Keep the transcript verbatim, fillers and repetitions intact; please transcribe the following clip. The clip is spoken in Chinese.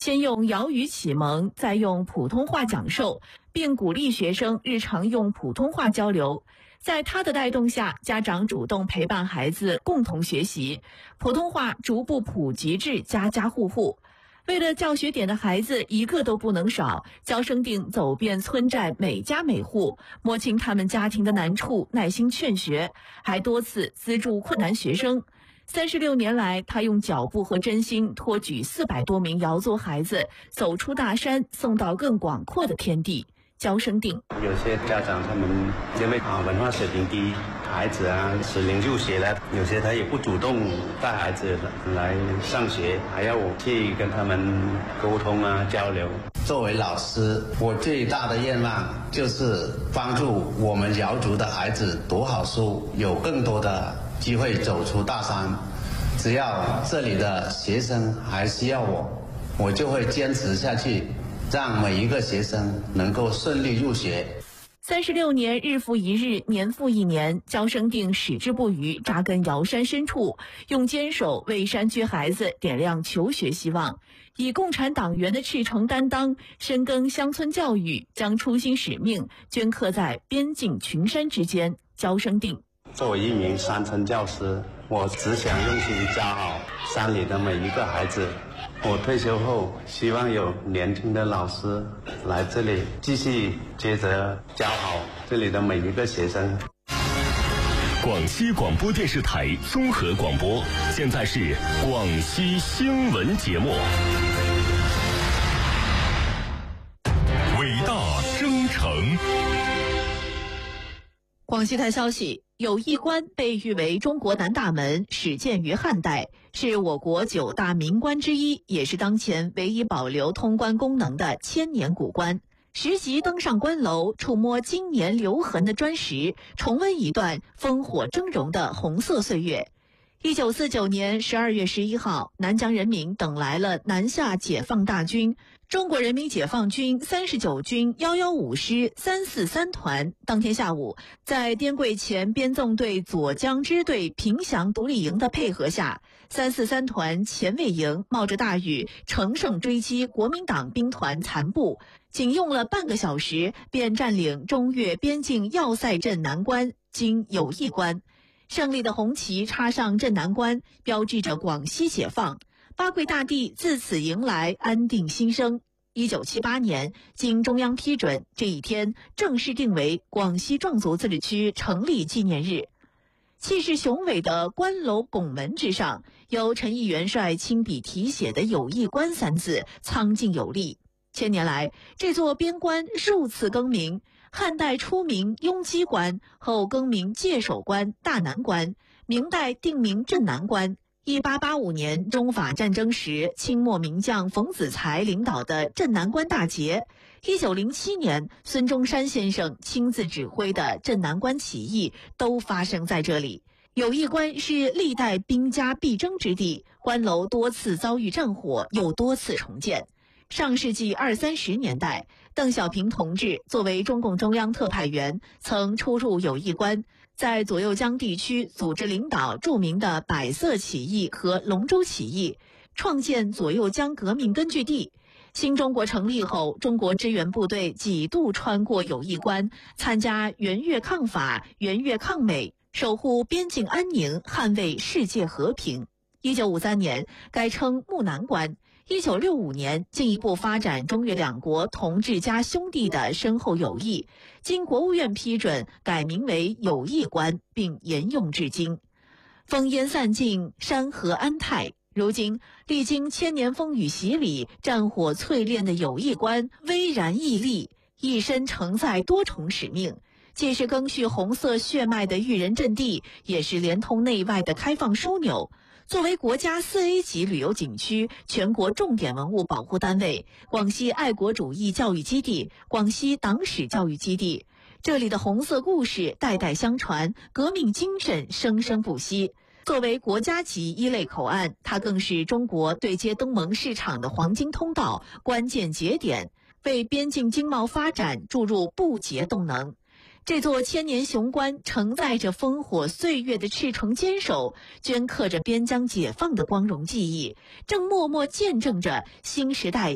先用瑶语启蒙，再用普通话讲授，并鼓励学生日常用普通话交流。在他的带动下，家长主动陪伴孩子共同学习，普通话逐步普及至家家户户。为了教学点的孩子一个都不能少，焦生定走遍村寨每家每户，摸清他们家庭的难处，耐心劝学，还多次资助困难学生。三十六年来，他用脚步和真心托举四百多名瑶族孩子走出大山，送到更广阔的天地。焦生定有些家长他们因为啊文化水平低，孩子啊适龄入学了，有些他也不主动带孩子来上学，还要我去跟他们沟通啊交流。 作为老师，我最大的愿望就是帮助我们瑶族的孩子读好书，有更多的机会走出大山。只要这里的学生还需要我，我就会坚持下去，让每一个学生能够顺利入学。 三十六年，日复一日，年复一年，焦生定矢志不渝，扎根瑶山深处，用坚守为山区孩子点亮求学希望，以共产党员的赤诚担当，深耕乡村教育，将初心使命镌刻在边境群山之间。焦生定作为一名山村教师，我只想用心教好山里的每一个孩子。我退休后，希望有年轻的老师来这里继续接着教好这里的每一个学生。 广西广播电视台综合广播，现在是广西新闻节目。伟大征程。 广西台消息，友谊关被誉为中国南大门，始建于汉代，是我国九大名关之一，也是当前唯一保留通关功能的千年古关。实习登上关楼，触摸经年留痕的砖石，重温一段烽火峥嵘的红色岁月。一九四九年十二月十一号，南疆人民等来了南下解放大军。中国人民解放军三十九军一一五师三四三团当天下午，在滇桂前边纵队左江支队平祥独立营的配合下，三四三团前卫营冒着大雨乘胜追击国民党兵团残部，仅用了半个小时便占领中越边境要塞镇南关，经友谊关。胜利的红旗插上镇南关，标志着广西解放。八桂大地自此迎来安定新生。一九七八年，经中央批准，这一天正式定为广西壮族自治区成立纪念日。气势雄伟的关楼拱门之上，由陈毅元帅亲笔题写的友谊关三字苍劲有力。千年来，这座边关数次更名，汉代初名雍基关，后更名界首关、大南关，明代定名镇南关。一八八五年中法战争时，清末名将冯子材领导的镇南关大捷。一九零七年，孙中山先生亲自指挥的镇南关起义都发生在这里。友谊关是历代兵家必争之地，关楼多次遭遇战火，又多次重建。上世纪二三十年代，邓小平同志作为中共中央特派员，曾出入友谊关，在左右江地区组织领导著名的百色起义和龙舟起义，创建左右江革命根据地。新中国成立后，中国支援部队几度穿过友谊关，参加援越抗法、援越抗美，守护边境安宁，捍卫世界和平。一九五三年改称木南关。一九六五年，进一步发展中越两国同志加兄弟的深厚友谊，经国务院批准，改名为友谊关，并沿用至今。烽烟散尽，山河安泰。如今，历经千年风雨洗礼，战火淬炼的友谊关巍然屹立，一身承载多重使命，既是赓续红色血脉的育人阵地，也是连通内外的开放枢纽。作为国家 四 A 级旅游景区、全国重点文物保护单位、广西爱国主义教育基地、广西党史教育基地，这里的红色故事代代相传，革命精神生生不息。作为国家级一类口岸，它更是中国对接东盟市场的黄金通道、关键节点，为边境经贸发展注入不竭动能。这座千年雄关承载着烽火岁月的赤诚坚守，镌刻着边疆解放的光荣记忆，正默默见证着新时代